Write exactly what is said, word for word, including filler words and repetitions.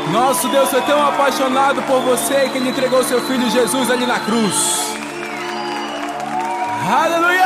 Nosso Deus foi tão apaixonado por você que Ele entregou seu Filho Jesus ali na cruz. Aleluia!